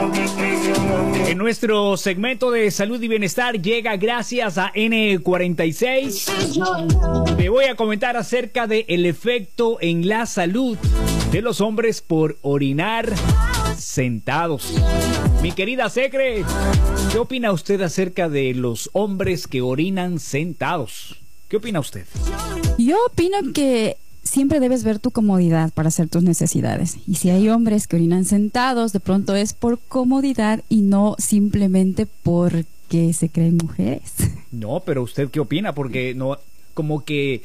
En nuestro segmento de salud y bienestar llega gracias a N46. Te voy a comentar acerca del efecto en la salud de los hombres por orinar sentados. Mi querida Secre, ¿qué opina usted acerca de los hombres que orinan sentados? ¿Qué opina usted? Yo opino que siempre debes ver tu comodidad para hacer tus necesidades. Y si hay hombres que orinan sentados, de pronto es por comodidad y no simplemente porque se creen mujeres. No, pero ¿usted qué opina? Porque no, como que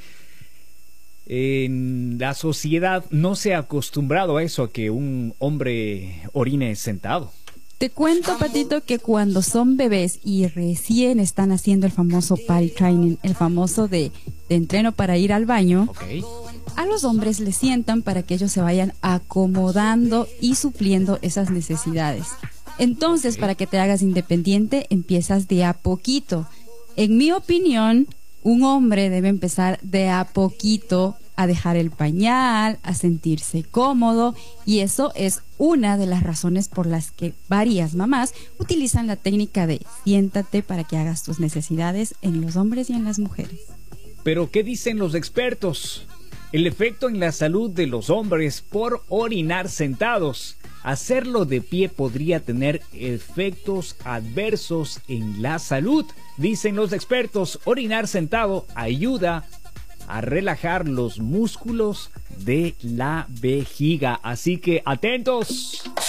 en la sociedad no se ha acostumbrado a eso, a que un hombre orine sentado. Te cuento, Patito, que cuando son bebés y recién están haciendo el famoso potty training, el famoso de entreno para ir al baño, Okay. a los hombres les sientan para que ellos se vayan acomodando y supliendo esas necesidades. Entonces, para que te hagas independiente, empiezas de a poquito. En mi opinión, un hombre debe empezar de a poquito a dejar el pañal, a sentirse cómodo, y eso es una de las razones por las que varias mamás utilizan la técnica de siéntate para que hagas tus necesidades en los hombres y en las mujeres. Pero ¿qué dicen los expertos? El efecto en la salud de los hombres por orinar sentados. Hacerlo de pie podría tener efectos adversos en la salud. Dicen los expertos, orinar sentado ayuda a relajar los músculos de la vejiga. Así que atentos.